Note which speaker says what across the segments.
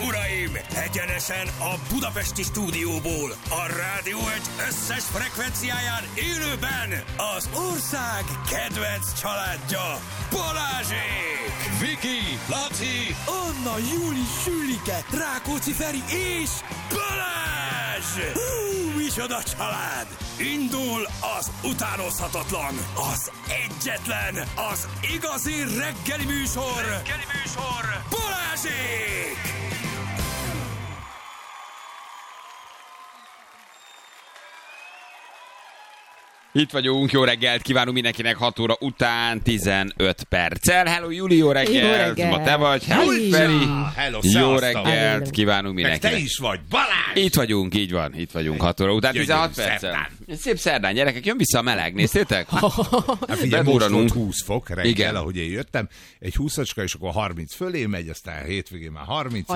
Speaker 1: uraim, egyenesen a budapesti stúdióból, a Rádió Egy összes frekvenciáján élőben az ország kedvenc családja, Balázsék!
Speaker 2: Viki, Laci,
Speaker 1: Anna, Júli, Sülike, Rákóczi Feri és Balázs! Micsoda család! Indul az utánozhatatlan, az egyetlen, az igazi reggeli műsor, Balázsék!
Speaker 3: Itt vagyunk, jó reggelt kívánunk mindenkinek 6 óra után 15 perccel. Hello Júli, jó reggelt! Ma te vagy, hello Feri!
Speaker 4: Hello,
Speaker 3: jó reggelt kívánunk mindenkinek.
Speaker 4: Meg te is vagy, Balázs!
Speaker 3: Itt vagyunk, így van, itt vagyunk 6 óra után 16 perccel. Szép szerdán, gyerekek, jön vissza a meleg, néztétek?
Speaker 4: Hát figyelj, most volt 20 fok reggel, igen, ahogy én jöttem, egy 20-acska, és akkor 30 fölé megy, aztán hétvégén már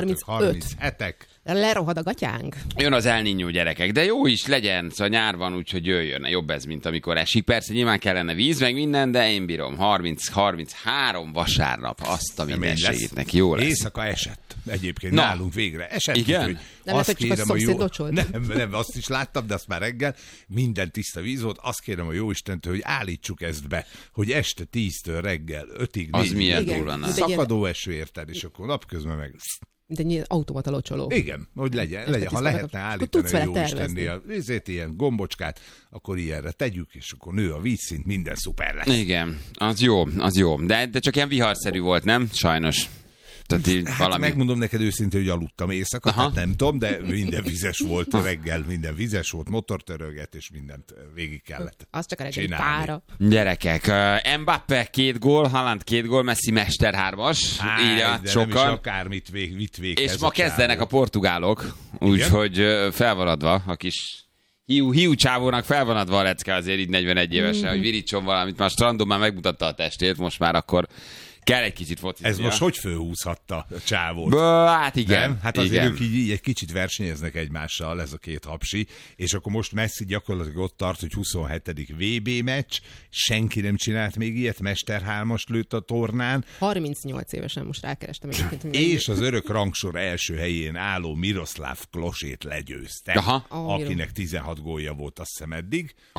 Speaker 4: 37-ek.
Speaker 5: Lerohad a gatyánk.
Speaker 3: Jön az El Niño, gyerekek, de jó is legyen, szóval nyár van, úgyhogy jöjjön. Jobb ez, mint amikor esik. Persze nyilván kellene víz, meg minden, de én bírom. 30-33 vasárnap, azt a mindenségét neki. Jó lesz.
Speaker 4: Éjszaka esett. Egyébként nálunk végre esett.
Speaker 3: Igen?
Speaker 4: Úgy,
Speaker 5: Nem lehet, hogy csak a szomszéd locsolt.
Speaker 4: Nem, azt is láttam, de azt már reggel minden tiszta víz volt. Azt kérem a Jóistentől, hogy állítsuk ezt be, hogy este 10-től reggel 5-ig.
Speaker 3: Az milyen durva.
Speaker 4: Szakadó eső, érted, és akkor napközben meg...
Speaker 5: Mint egy automata locsoló.
Speaker 4: Igen, hogy legyen. Ha lehetne állítani a Jóistennél ilyen gombocskát, akkor ilyenre tegyük, és akkor nő a vízszint, minden szuper lesz.
Speaker 3: Igen, az jó. De csak ilyen viharszerű volt, nem? Sajnos. Tehát valami...
Speaker 4: Megmondom neked őszintén, hogy aludtam éjszaka, tehát nem tudom, de minden vizes volt reggel, minden vizes volt, motortörölget, és mindent végig kellett
Speaker 5: az csak a reggeli
Speaker 4: csinálni.
Speaker 5: pára.
Speaker 3: Gyerekek, Mbappé 2 gól, Haaland 2 gól, Messi mester 3-as, így
Speaker 4: de
Speaker 3: sokan.
Speaker 4: nem is akármit vitt véghez.
Speaker 3: És ma kezdenek a portugálok, úgyhogy fel van adva a kis hiú csávónak fel van adva a lecke azért így 41 évesen, hogy virítson valamit, már strandon már megmutatta a testét, most már akkor kell egy kicsit focizni.
Speaker 4: Ez most hogy fölhúzhatta a csávót?
Speaker 3: Hát igen.
Speaker 4: Nem? Hát azért
Speaker 3: igen.
Speaker 4: ők így egy kicsit versenyeznek egymással, ez a két hapsi, és akkor most Messi gyakorlatilag ott tart, hogy 27. VB meccs, senki nem csinált még ilyet, Mester 3-as lőtt a tornán.
Speaker 5: 38 évesen most rákerestem egyébként.
Speaker 4: És az örök rangsor első helyén álló Miroslav Klosét legyőzte, akinek 16 gólja volt, azt hiszem eddig.
Speaker 3: A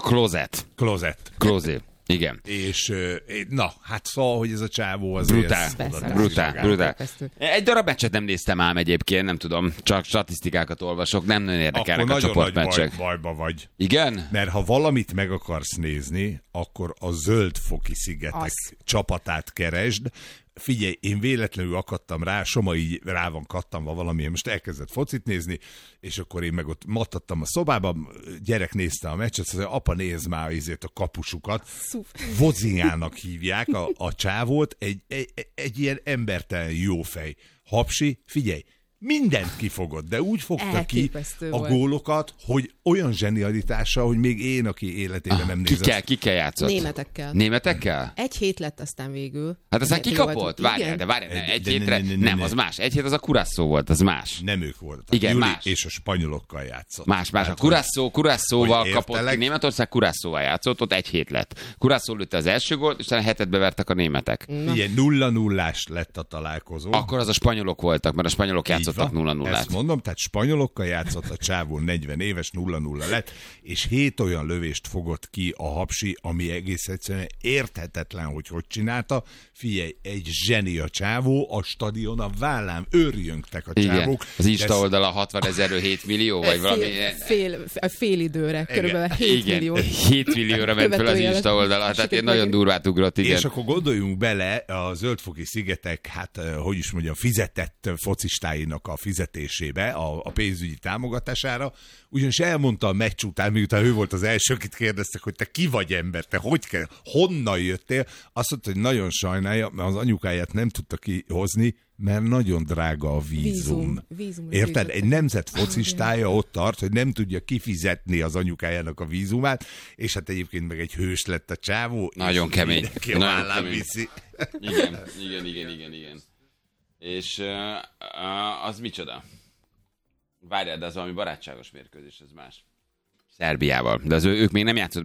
Speaker 3: Klozet. Igen.
Speaker 4: És na, hát szóval, hogy ez a csávó az
Speaker 3: brutál. Egy darab meccset nem néztem ám egyébként, nem tudom, csak statisztikákat olvasok, nem nagyon érdekelnek a csoportmeccsek.
Speaker 4: Akkor nagyon nagy bajba vagy.
Speaker 3: Igen?
Speaker 4: Mert ha valamit meg akarsz nézni, akkor a Zöld-foki szigetek csapatát keresd. Figyelj, én véletlenül akadtam rá, Soma így rá van kattanva valamilyen, most elkezdett focit nézni, és akkor én meg ott mattattam a szobában, gyerek nézte a meccset, szóval apa nézd már ezért a kapusukat. Vodzinának hívják a csávót, egy ilyen embertelen jófej. Hapsi, figyelj, mindent kifogott, de úgy fogta ki a gólokat, hogy olyan zsenialitása, hogy még én, aki életében nem nézett.
Speaker 3: Kikkel játszott? Németekkel?
Speaker 5: Egy hét lett aztán végül.
Speaker 3: Hát aztán kikapott? Várjál, egy hétre. Nem, az más. Egy hét az a Curaçao volt, az más.
Speaker 4: Nem ők voltak.
Speaker 3: Igen,
Speaker 4: Júli
Speaker 3: más.
Speaker 4: És a spanyolokkal játszott.
Speaker 3: Más. A Curaçaóval kapott ki. Németország Curaçaóval játszott, ott egy hét lett. Curaçao lőtte az első gólt, és utána hetet bevertek a németek.
Speaker 4: Ugye 0-0-ás lett a találkozó.
Speaker 3: Akkor az a spanyolok voltak, mert a spanyolok játszottak 0-0-át.
Speaker 4: Ezt mondom, tehát spanyolokkal játszott a csávó, 40 éves, 0-0 lett, és 7 olyan lövést fogott ki a hapsi, ami egész egyszerűen érthetetlen, hogy csinálta. Figyelj, egy zseni a csávó, a stadion a vállám, őrjöngtek a csávók.
Speaker 3: Igen, az Insta oldala 60 000-ről 7 millió, vagy valami.
Speaker 5: Fél időre, körülbelül 7 millió.
Speaker 3: 7 millióra ment fel az Insta oldala, tehát én nagyon durvát ugrott, igen.
Speaker 4: És akkor gondoljunk bele a Zöld-foki szigetek, hát hogy is mondjam, fizetett focistáinak a fizetésébe, a pénzügyi támogatására, ugyanis elmondta a meccs után, miután ő volt az első, akit kérdeztek, hogy te ki vagy ember, te honnan jöttél, azt mondta, hogy nagyon sajnálja, mert az anyukáját nem tudta kihozni, mert nagyon drága a vízum. Érted? Egy nemzet focistája ott tart, hogy nem tudja kifizetni az anyukájának a vízumát, és hát egyébként meg egy hős lett a csávó.
Speaker 3: Nagyon kemény.
Speaker 4: Nagyon kemény. Viszi.
Speaker 3: Igen. És az micsoda? Várjál, de az valami barátságos mérkőzés, ez más. Szerbiával. De ők még nem játszott